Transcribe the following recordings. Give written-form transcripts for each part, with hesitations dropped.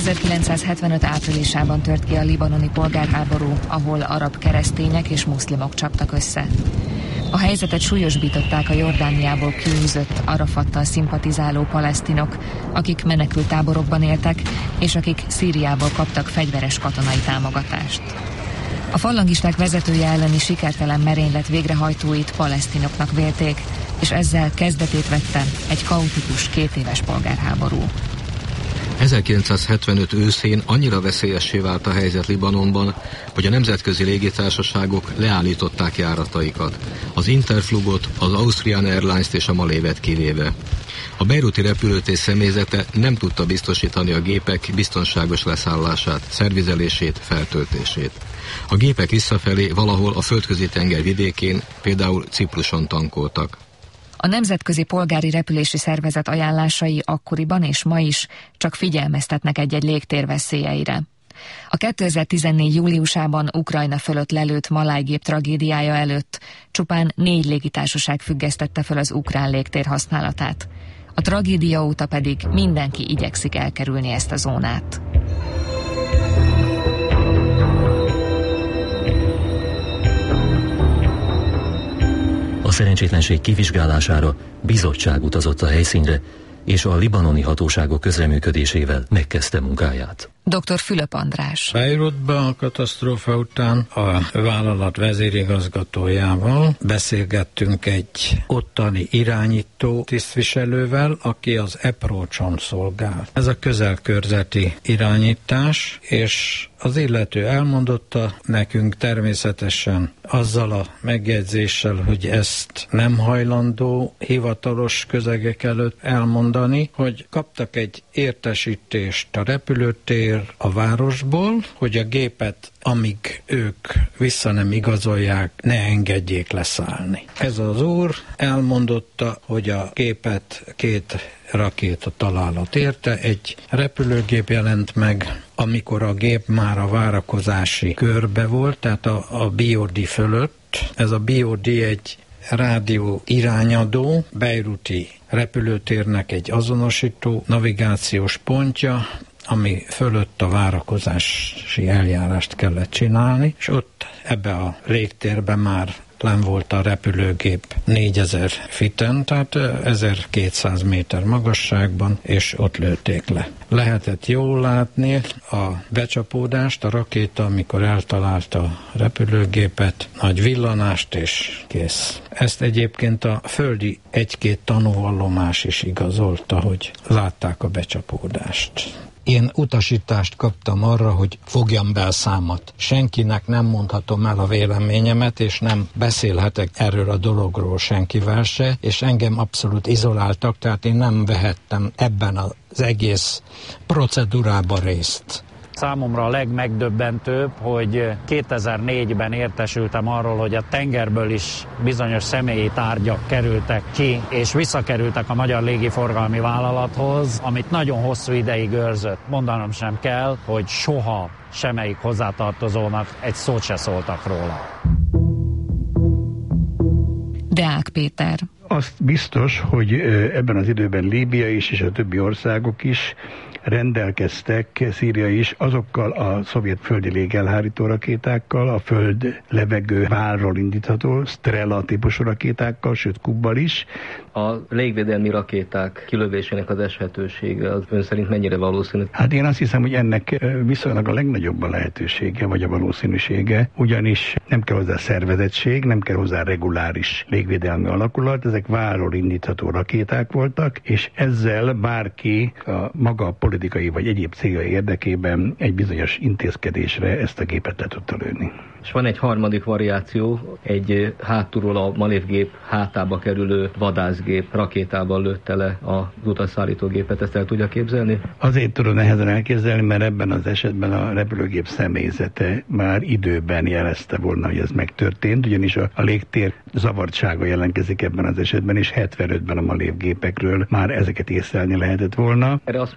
1975 áprilisában tört ki a libanoni polgárháború, ahol arab keresztények és muszlimok csaptak össze. A helyzetet súlyosbították a Jordániából kiűzött, Arafattal szimpatizáló palesztinok, akik menekülttáborokban éltek, és akik Szíriából kaptak fegyveres katonai támogatást. A fallangisták vezetője elleni sikertelen merénylet végrehajtóit palesztinoknak vélték, és ezzel kezdetét vette egy kaotikus 2 éves polgárháború. 1975 őszén annyira veszélyessé vált a helyzet Libanonban, hogy a nemzetközi légitársaságok leállították járataikat. Az Interflugot, az Austrian Airlines-t és a Malévet kivéve. A beiruti repülőtér személyzete nem tudta biztosítani a gépek biztonságos leszállását, szervizelését, feltöltését. A gépek visszafelé valahol a Földközi-tenger vidékén, például Cipruson tankoltak. A Nemzetközi Polgári Repülési Szervezet ajánlásai akkoriban és ma is csak figyelmeztetnek egy-egy légtér veszélyeire. A 2014. júliusában Ukrajna fölött lelőtt malájgép tragédiája előtt csupán 4 légitársaság függesztette fel az ukrán légtér használatát. A tragédia óta pedig mindenki igyekszik elkerülni ezt a zónát. A szerencsétlenség kivizsgálására bizottság utazott a helyszínre, és a libanoni hatóságok közreműködésével megkezdte munkáját. Dr. Fülöp András. Beirutban a katasztrófa után a vállalat vezérigazgatójával beszélgettünk egy ottani irányító tisztviselővel, aki az approach-on szolgál. Ez a közelkörzeti irányítás, és az illető elmondotta nekünk természetesen azzal a megjegyzéssel, hogy ezt nem hajlandó hivatalos közegek előtt elmondani, hogy kaptak egy értesítést a repülőtér, a városból, hogy a gépet, amíg ők vissza nem igazolják, ne engedjék leszállni. Ez az úr elmondotta, hogy a gépet 2 rakéta találat érte, egy repülőgép jelent meg, amikor a gép már a várakozási körbe volt, tehát a BOD fölött. Ez a BOD egy rádió irányadó, beiruti repülőtérnek egy azonosító navigációs pontja, ami fölött a várakozási eljárást kellett csinálni, és ott ebbe a légtérben már len volt a repülőgép 4000 fiten, tehát 1200 méter magasságban, és ott lőtték le. Lehetett jól látni a becsapódást, a rakéta, amikor eltalálta a repülőgépet, nagy villanást, és kész. Ezt egyébként a földi 1-2 tanúvallomás is igazolta, hogy látták a becsapódást. Én utasítást kaptam arra, hogy fogjam be a számot. Senkinek nem mondhatom el a véleményemet, és nem beszélhetek erről a dologról senkivel se, és engem abszolút izoláltak, tehát én nem vehettem ebben az egész procedúrában részt. Számomra a legmegdöbbentőbb, hogy 2004-ben értesültem arról, hogy a tengerből is bizonyos személyi tárgyak kerültek ki, és visszakerültek a Magyar Légiforgalmi Vállalathoz, amit nagyon hosszú ideig őrzött. Mondanom sem kell, hogy soha semmelyik hozzátartozónak egy szót se szóltak róla. Deák Péter. Azt biztos, hogy ebben az időben Líbia is, és a többi országok is rendelkeztek, Szíria is, azokkal a szovjet földi légelhárító rakétákkal, a föld levegő válról indítható Strela típusú rakétákkal, sőt Kubbal is. A légvédelmi rakéták kilövésének az eshetősége az ön szerint mennyire valószínű? Hát én azt hiszem, hogy ennek viszonylag a legnagyobb a lehetősége, vagy a valószínűsége, ugyanis nem kell hozzá szervezettség, nem kell hozzá reguláris légvédelmi alakulat, ezek válról indítható rakéták voltak, és ezzel bárki a maga politikai vagy egyéb célja érdekében egy bizonyos intézkedésre ezt a gépet le tudta lőni. És van egy harmadik variáció, egy hátulról a malévgép hátába kerülő vadászgép rakétával lőtte le az utasszállítógépet, ezt el tudja képzelni? Azért tudom nehezen elképzelni, mert ebben az esetben a repülőgép személyzete már időben jelezte volna, hogy ez megtörtént, ugyanis a légtér zavartsága jelentkezik ebben az esetben, és 75-ben a malévgépekről már ezeket észlelni lehetett volna. Erre azt mondják,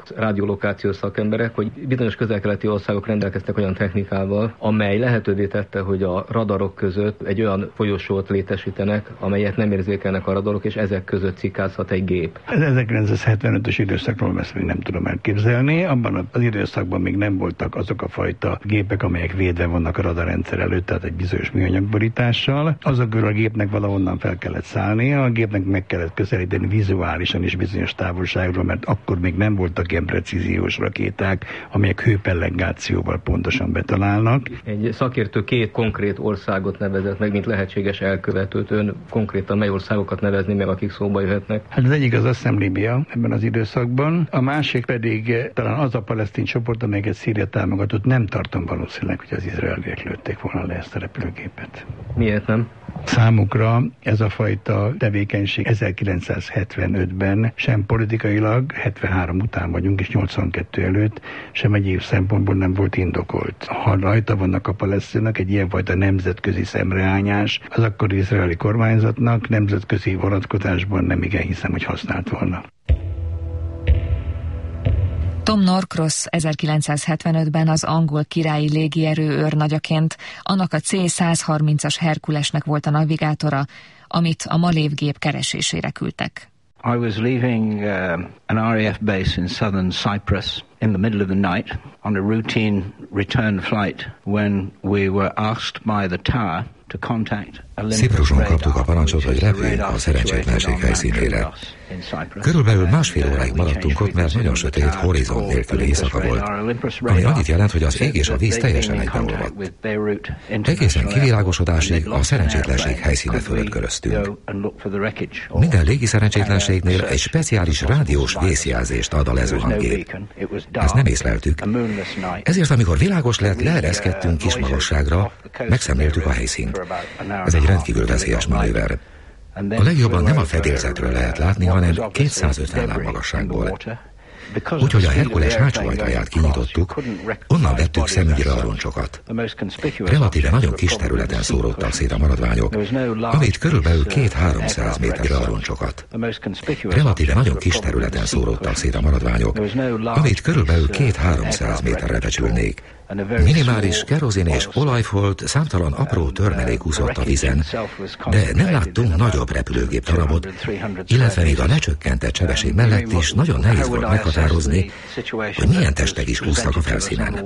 rádiolokációs szakemberek, hogy bizonyos közel-keleti országok rendelkeztek olyan technikával, amely lehetővé tette, hogy a radarok között egy olyan folyosót létesítenek, amelyet nem érzékelnek a radarok, és ezek között cikázhat egy gép. Az 1975-ös időszakról ezt még nem tudom elképzelni. Abban az időszakban még nem voltak azok a fajta gépek, amelyek védve vannak a radarrendszer előtt, tehát egy bizonyos műanyagborítással. Azokról a gépnek valahonnan fel kellett szállnia, a gépnek meg kellett közelíteni vizuálisan is bizonyos távolságról, mert akkor még nem voltak ilyen precíziós rakéták, amelyek hőpellengációval pontosan betalálnak. Egy szakértő két konkrét országot nevezett meg, mint lehetséges elkövetőt. Ön konkrétan mely országokat nevezni meg, akik szóba jöhetnek? Hát az egyik az azt hiszem Líbia ebben az időszakban, a másik pedig talán az a palesztin csoport, amelyeket Szíria támogatott. Nem tartom valószínűleg, hogy az izraeliek lőtték volna le ezt a repülőgépet. Miért nem? Számukra ez a fajta tevékenység 1975-ben sem politikailag, 73 után vagyunk és 82 előtt, sem egyéb szempontból nem volt indokolt. Ha rajta vannak a palesztinok egy ilyenfajta nemzetközi szemrehányás, az akkor izraeli kormányzatnak nemzetközi vonatkozásban nem igen hiszem, hogy használt volna. Tom Norcross 1975-ben az angol királyi légierő őrnagyaként annak a C-130-as Herkulesnek volt a navigátora, amit a Malév gép keresésére küldtek. I was leaving an RAF base in southern Cyprus in the middle of the night on a routine return flight when we were asked by the tower to contact Cipruson kaptuk a parancsot, hogy repüljünk a szerencsétlenség helyszínére. Körülbelül másfél óráig maradtunk ott, mert nagyon sötét, horizont nélküli éjszaka volt, ami annyit jelent, hogy az ég és a víz teljesen egybeolvadt. Egészen kivilágosodásig a szerencsétlenség helyszíne fölött köröztünk. Minden légi szerencsétlenségnél egy speciális rádiós vészjelzést ad a lezuhangép. Ezt nem észleltük. Ezért, amikor világos lett, leereszkedtünk kis magasságra, megszemléltük a helyszínt. Ez egy rendkívül veszélyes manőver. A legjobban nem a fedélzetről lehet látni, hanem 250 láb magasságból. Úgyhogy a Herkules hátsó ajtaját kinyitottuk, onnan vettük szemügyre a roncsokat. Relatíve nagyon kis területen szóródtak szét a maradványok, amit körülbelül 200-300 méterre a roncsokat. Relatíve nagyon kis területen szóródtak szét a maradványok, amit körülbelül 200-300 méterre becsülnék. Minimális kerozin és olajfolt, számtalan apró törmelék úszott a vízen, de nem láttunk nagyobb repülőgép darabot, illetve még a lecsökkentett sebesség mellett is nagyon nehéz volt meghatározni, hogy milyen testek is úsztak a felszínen.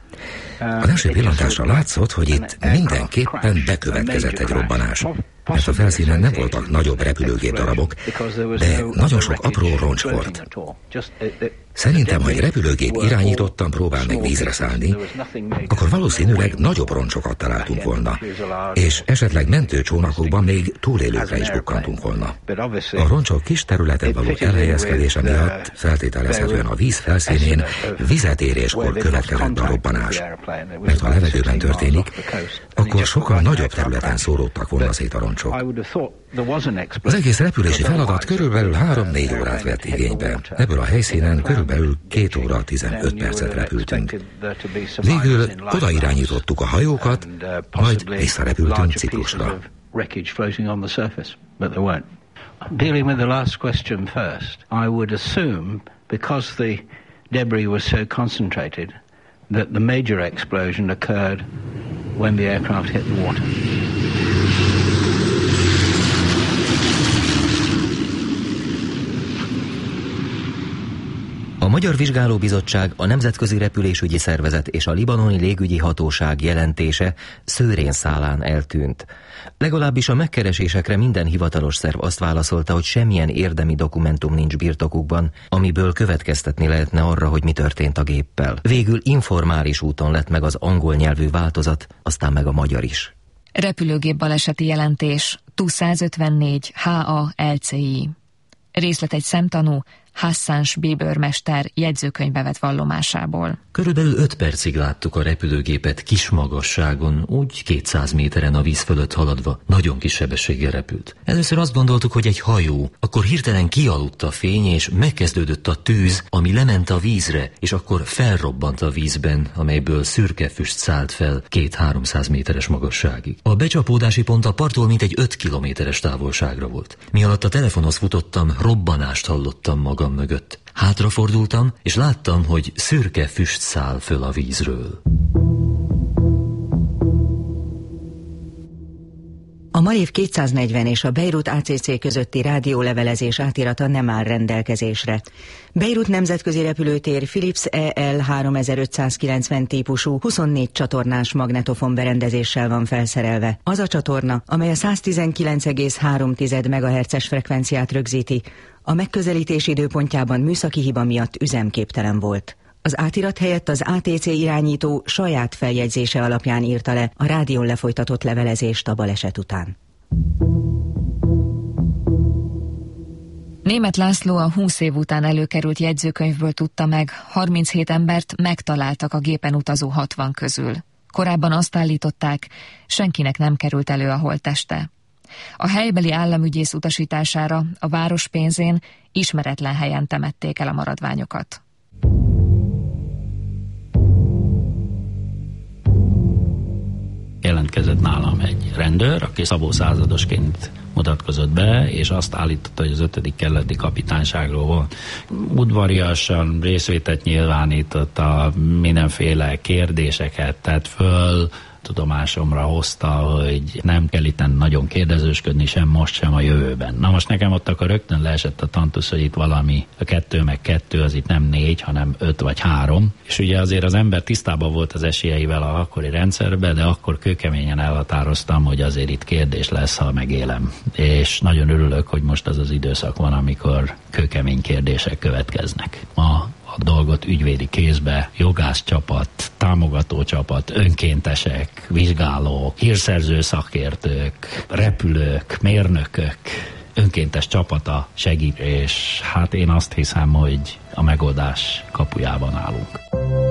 Az első pillantásra látszott, hogy itt mindenképpen bekövetkezett egy robbanás, mert a felszínen nem voltak nagyobb repülőgép darabok, de nagyon sok apró roncs volt. Szerintem, ha egy repülőgép irányítottan próbál meg vízre szállni, akkor valószínűleg nagyobb roncsokat találtunk volna, és esetleg mentőcsónakokban még túlélőkre is bukkantunk volna. A roncsok kis területen való elhelyezkedése miatt feltételezhetően a víz felszínén vizetéréskor következett a robbanás, mert ha a levegőben történik, akkor sokkal nagyobb területen szóródtak volna szét a roncsok. Az egész repülési feladat körülbelül 3-4 órát vett igénybe. Ebből a helyszínen körülbelül 2 óra 15 percet repültünk. Végül odairányítottuk a hajókat, majd visszarepültünk Ciprusra. Dealing with the last question first, I would assume, because the debris was so concentrated, that the major explosion occurred when the aircraft hit the water. A Magyar Vizsgálóbizottság, a Nemzetközi Repülésügyi Szervezet és a Libanoni Légügyi Hatóság jelentése szőrén szálán eltűnt. Legalábbis a megkeresésekre minden hivatalos szerv azt válaszolta, hogy semmilyen érdemi dokumentum nincs birtokukban, amiből következtetni lehetne arra, hogy mi történt a géppel. Végül informális úton lett meg az angol nyelvű változat, aztán meg a magyar is. Repülőgép baleseti jelentés TU-154 HA LCI. Részlet egy szemtanú, Hassan bíbőrmester jegyzőkönyvbe vett vallomásából. Körülbelül 5 percig láttuk a repülőgépet kis magasságon, úgy 200 méteren a víz fölött haladva, nagyon kis sebességgel repült. Először azt gondoltuk, hogy egy hajó, akkor hirtelen kialudt a fény, és megkezdődött a tűz, ami lement a vízre, és akkor felrobbant a vízben, amelyből szürke füst szállt fel 200-300 méteres magasságig. A becsapódási pont a parttól mintegy 5 kilométeres távolságra volt. Mi alatt a telefonhoz futottam, robbanást hallottam maga magam mögött. Hátrafordultam, és láttam, hogy szürke füst száll föl a vízről. A Malév 240 és a Beirut ACC közötti rádiólevelezés átirata nem áll rendelkezésre. Beirut nemzetközi repülőtér Philips EL-3590 típusú 24 csatornás magnetofon berendezéssel van felszerelve. Az a csatorna, amely a 119,3 MHz-es frekvenciát rögzíti, a megközelítés időpontjában műszaki hiba miatt üzemképtelen volt. Az átirat helyett az ATC irányító saját feljegyzése alapján írta le a rádión lefolytatott levelezést a baleset után. Németh László a 20 év után előkerült jegyzőkönyvből tudta meg, 37 embert megtaláltak a gépen utazó 60 közül. Korábban azt állították, senkinek nem került elő a holtteste. A helybeli államügyész utasítására a város pénzén ismeretlen helyen temették el a maradványokat. Jelentkezett nálam egy rendőr, aki Szabó századosként mutatkozott be, és azt állította, hogy az 5. kerületi kapitányságról volt. Udvariasan részvételt nyilvánított, a mindenféle kérdéseket tett föl, tudomásomra hozta, hogy nem kell itten nagyon kérdezősködni, sem most, sem a jövőben. Na most nekem ott akkor rögtön leesett a tantusz, hogy itt valami, a 2 meg 2 az itt nem 4, hanem 5 vagy 3. És ugye azért az ember tisztában volt az esélyeivel a akkori rendszerben, de akkor kőkeményen elhatároztam, hogy azért itt kérdés lesz, ha megélem. És nagyon örülök, hogy most az az időszak van, amikor kőkemény kérdések következnek. Ma a dolgot ügyvédi kézbe, jogászcsapat, támogatócsapat, önkéntesek, vizsgálók, hírszerző szakértők, repülők, mérnökök, önkéntes csapata segít, és hát én azt hiszem, hogy a megoldás kapujában állunk.